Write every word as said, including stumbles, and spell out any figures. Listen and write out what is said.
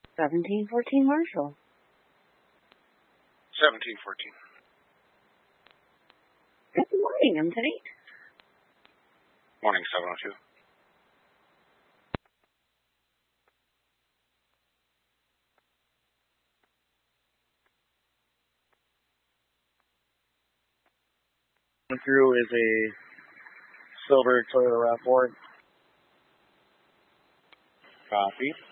seventeen fourteen Marshall. seventeen fourteen. Good morning, I'm Denise. Morning, seven oh two. Through is a silver Toyota RAV four. Copy.